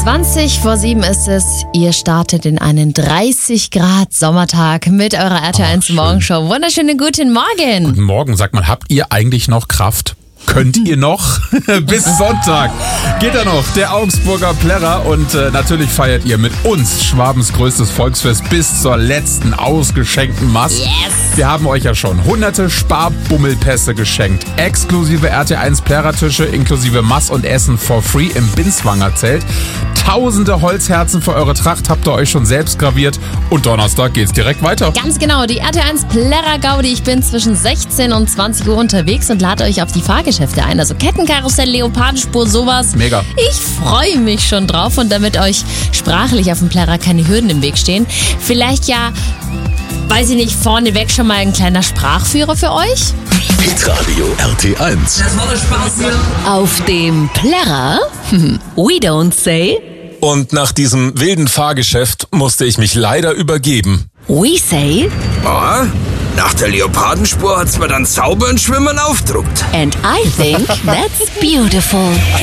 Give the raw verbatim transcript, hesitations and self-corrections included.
zwanzig vor sieben ist es. Ihr startet in einen dreißig Grad Sommertag mit eurer R T eins Morgenshow. Wunderschönen guten Morgen. Guten Morgen. Sag mal, habt ihr eigentlich noch Kraft? Könnt ihr noch? Bis Sonntag geht er noch, der Augsburger Plärrer. Und äh, natürlich feiert ihr mit uns Schwabens größtes Volksfest bis zur letzten ausgeschenkten Mast. Yes. Wir haben euch ja schon hunderte Sparbummelpässe geschenkt. Exklusive R T eins Plärrertische inklusive Mass und Essen for free im Binswanger Zelt. Tausende Holzherzen für eure Tracht habt ihr euch schon selbst graviert. Und Donnerstag geht's direkt weiter. Ganz genau, die R T eins Plärrer Gaudi. Ich bin zwischen sechzehn und zwanzig Uhr unterwegs und lade euch auf die Fahrgeschäfte ein. Also Kettenkarussell, Leopardenspur, sowas. Mega. Ich freue mich schon drauf. Und damit euch sprachlich auf dem Plärrer keine Hürden im Weg stehen, vielleicht ja, weiß ich nicht, vorneweg schon mal ein kleiner Sprachführer für euch? Hitradio R T eins. Das war Spaß hier. Auf dem Plärrer? We don't say. Und nach diesem wilden Fahrgeschäft musste ich mich leider übergeben. We say. Oh, nach der Leopardenspur hat's mir dann sauber in Schwimmen aufgedruckt. And I think that's beautiful.